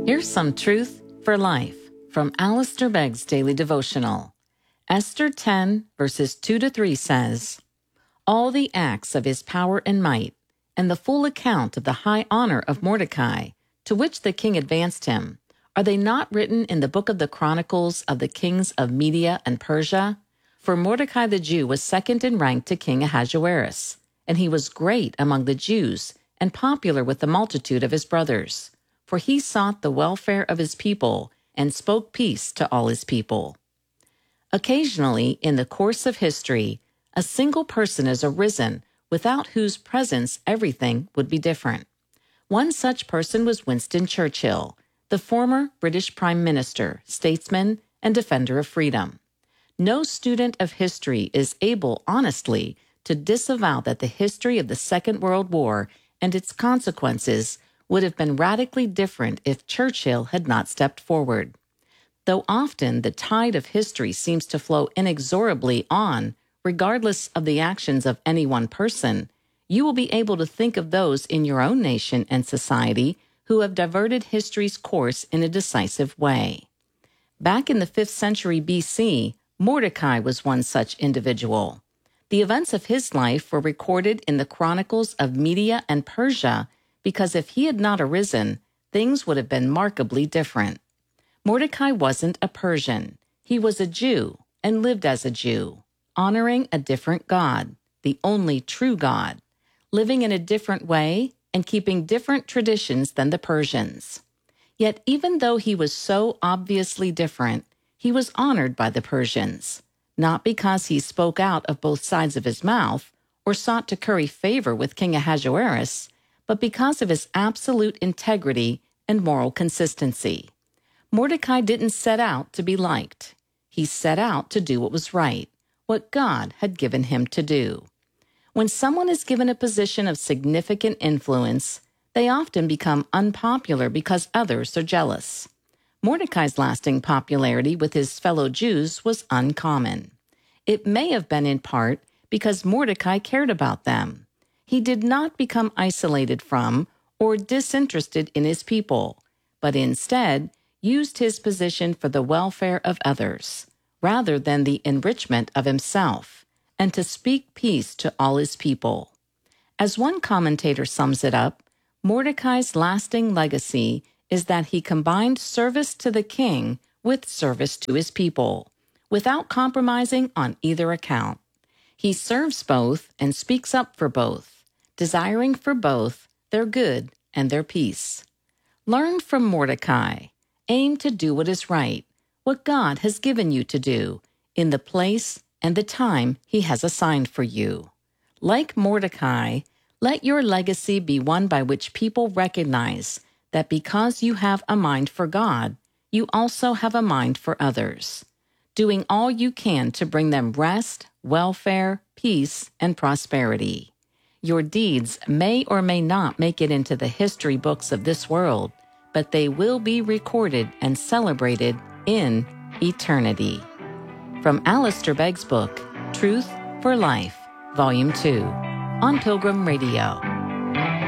Here's some truth for life from Alistair Begg's Daily Devotional. Esther 10, verses 2-3 says, "All the acts of his power and might, and the full account of the high honor of Mordecai, to which the king advanced him, are they not written in the book of the Chronicles of the kings of Media and Persia? For Mordecai the Jew was second in rank to King Ahasuerus, and he was great among the Jews and popular with the multitude of his brothers. For he sought the welfare of his people and spoke peace to all his people." Occasionally, in the course of history, a single person has arisen without whose presence everything would be different. One such person was Winston Churchill, the former British Prime Minister, statesman, and defender of freedom. No student of history is able honestly to disavow that the history of the Second World War and its consequences would have been radically different if Churchill had not stepped forward. Though often the tide of history seems to flow inexorably on, regardless of the actions of any one person, you will be able to think of those in your own nation and society who have diverted history's course in a decisive way. Back in the 5th century BC, Mordecai was one such individual. The events of his life were recorded in the Chronicles of Media and Persia because if he had not arisen, things would have been markedly different. Mordecai wasn't a Persian. He was a Jew and lived as a Jew, honoring a different God, the only true God, living in a different way and keeping different traditions than the Persians. Yet even though he was so obviously different, he was honored by the Persians, not because he spoke out of both sides of his mouth or sought to curry favor with King Ahasuerus, but because of his absolute integrity and moral consistency. Mordecai didn't set out to be liked. He set out to do what was right, what God had given him to do. When someone is given a position of significant influence, they often become unpopular because others are jealous. Mordecai's lasting popularity with his fellow Jews was uncommon. It may have been in part because Mordecai cared about them. He did not become isolated from or disinterested in his people, but instead used his position for the welfare of others, rather than the enrichment of himself, and to speak peace to all his people. As one commentator sums it up, Mordecai's lasting legacy is that he combined service to the king with service to his people, without compromising on either account. He serves both and speaks up for both, desiring for both their good and their peace. Learn from Mordecai. Aim to do what is right, what God has given you to do, in the place and the time He has assigned for you. Like Mordecai, let your legacy be one by which people recognize that because you have a mind for God, you also have a mind for others, doing all you can to bring them rest, welfare, peace, and prosperity. Your deeds may or may not make it into the history books of this world, but they will be recorded and celebrated in eternity. From Alistair Begg's book, Truth for Life, Volume 2, on Pilgrim Radio.